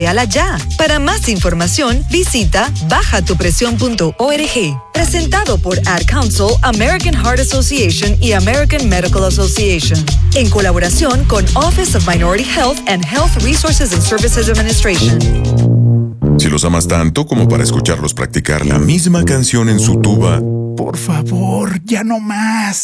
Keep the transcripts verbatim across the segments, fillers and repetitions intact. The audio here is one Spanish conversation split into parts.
Entrégala ya. Para más información, visita baja tu presión punto org. Presentado por Ad Council, American Heart Association y American Medical Association. En colaboración con Office of Minority Health and Health Resources and Services Administration. Si los amas tanto como para escucharlos practicar la misma canción en su tuba, por favor, ya no más.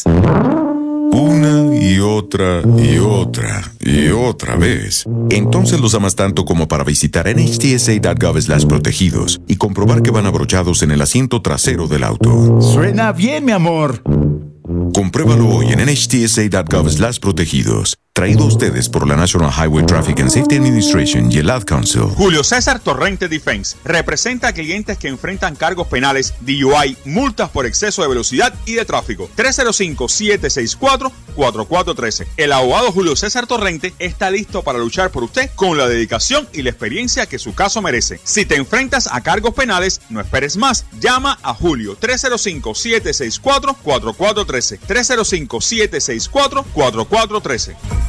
Una y otra y otra y otra vez. Entonces los amas tanto como para visitar N H T S A punto gov slash protegidos y comprobar que van abrochados en el asiento trasero del auto. Suena bien, mi amor. Compruébalo hoy en N H T S A punto gov slash protegidos. Traído a ustedes por la National Highway Traffic and Safety Administration y el Ad Council. Julio César Torrente Defense representa a clientes que enfrentan cargos penales, D U I, multas por exceso de velocidad y de tráfico. tres cero cinco, siete seis cuatro, cuatro cuatro uno tres. El abogado Julio César Torrente está listo para luchar por usted con la dedicación y la experiencia que su caso merece. Si te enfrentas a cargos penales, no esperes más. Llama a Julio tres cero cinco, siete seis cuatro, cuatro cuatro uno tres. tres cero cinco, siete seis cuatro, cuatro cuatro uno tres.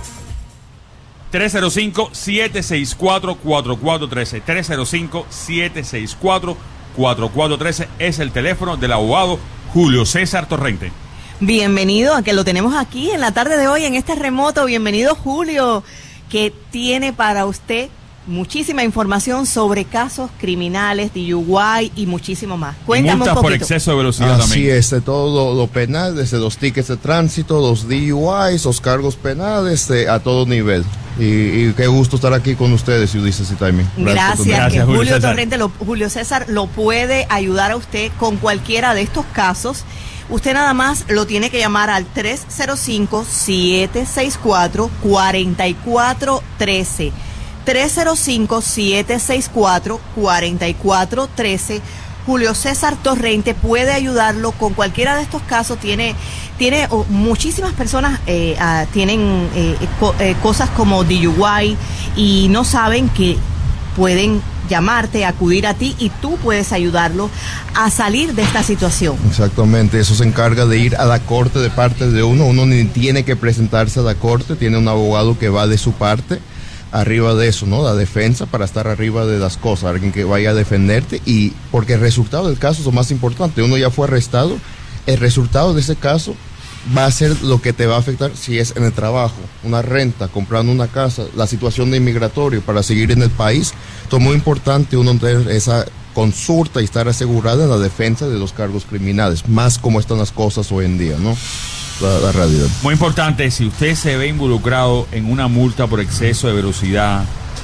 tres cero cinco, siete seis cuatro, cuatro cuatro uno tres. tres cero cinco, siete seis cuatro, cuatro cuatro uno tres es el teléfono del abogado Julio César Torrente. Bienvenido, a que lo tenemos aquí en la tarde de hoy en este remoto. Bienvenido, Julio, que tiene para usted muchísima información sobre casos criminales, D U I y muchísimo más. Cuéntame multas un poquito. Por exceso de velocidad Así también. es, de todo lo, lo penal, desde los tickets de tránsito, los D U Is, los cargos penales, de, a todo nivel. Y, y qué gusto estar aquí con ustedes, Ulises y Taimí. Gracias, Gracias, que Julio Julio César. Torrente, lo, Julio César lo puede ayudar a usted con cualquiera de estos casos. Usted nada más lo tiene que llamar al tres cero cinco, siete seis cuatro, cuatro cuatro uno tres. tres cero cinco, siete seis cuatro, cuatro cuatro uno tres. Julio César Torrente puede ayudarlo con cualquiera de estos casos. Tiene, tiene oh, muchísimas personas eh, uh, tienen eh, co eh, cosas como D U I y no saben que pueden llamarte, acudir a ti y tú puedes ayudarlo a salir de esta situación. Exactamente, eso se encarga de ir a la corte de parte de uno. Uno ni tiene que presentarse a la corte, tiene un abogado que va de su parte. Arriba de eso, ¿no? La defensa, para estar arriba de las cosas, alguien que vaya a defenderte, y porque el resultado del caso es lo más importante. Uno ya fue arrestado, el resultado de ese caso va a ser lo que te va a afectar si es en el trabajo, una renta, comprando una casa, la situación de inmigratorio para seguir en el país. Entonces, muy importante uno tener esa consulta y estar asegurado en la defensa de los cargos criminales, más como están las cosas hoy en día, ¿no? La, la realidad. Muy importante, si usted se ve involucrado en una multa por exceso de velocidad,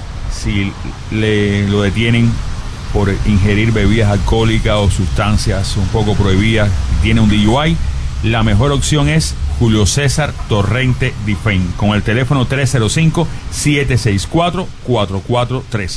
si le lo detienen por ingerir bebidas alcohólicas o sustancias un poco prohibidas, tiene un D U I, la mejor opción es Julio César Torrente Defense, con el teléfono tres cero cinco, siete seis cuatro, cuatro cuatro uno tres.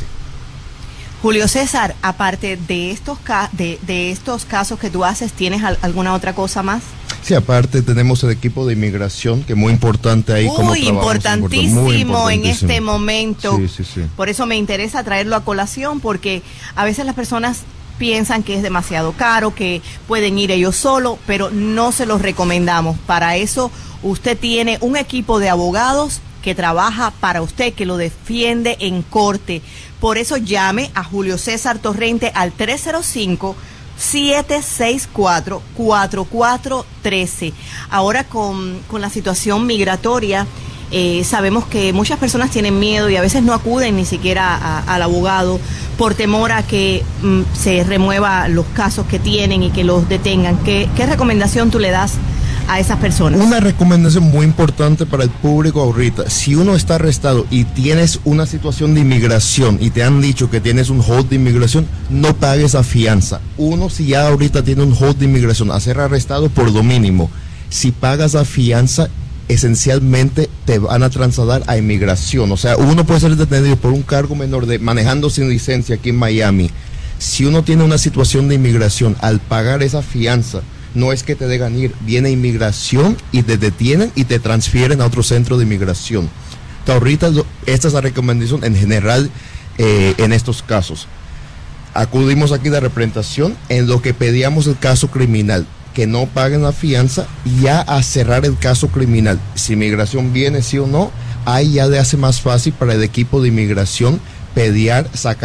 Julio César, aparte de estos, ca de, de estos casos que tú haces, ¿tienes al alguna otra cosa más? Sí, aparte tenemos el equipo de inmigración, que es muy importante ahí. Muy importantísimo, muy importantísimo en este momento. Sí, sí, sí. Por eso me interesa traerlo a colación, porque a veces las personas piensan que es demasiado caro, que pueden ir ellos solos, pero no se los recomendamos. Para eso usted tiene un equipo de abogados que trabaja para usted, que lo defiende en corte. Por eso llame a Julio César Torrente al tres cero cinco, siete seis cuatro, cuatro cuatro uno tres. Ahora con, con la situación migratoria, eh, sabemos que muchas personas tienen miedo y a veces no acuden ni siquiera a, a, al abogado por temor a que mm, se remueva los casos que tienen y que los detengan. ¿Qué, qué recomendación tú le das a esas personas? Una recomendación muy importante para el público ahorita: si uno está arrestado y tienes una situación de inmigración y te han dicho que tienes un hold de inmigración, no pagues la fianza. Uno, si ya ahorita tiene un hold de inmigración, a ser arrestado por lo mínimo, si pagas la fianza, esencialmente te van a trasladar a inmigración. O sea, uno puede ser detenido por un cargo menor de manejando sin licencia aquí en Miami. Si uno tiene una situación de inmigración, al pagar esa fianza, no es que te dejan ir, viene inmigración y te detienen y te transfieren a otro centro de inmigración. Entonces, ahorita esta es la recomendación en general eh, en estos casos. Acudimos aquí de representación en lo que pedíamos el caso criminal, que no paguen la fianza, y ya a cerrar el caso criminal. Si inmigración viene sí o no, ahí ya le hace más fácil para el equipo de inmigración pediar, sacar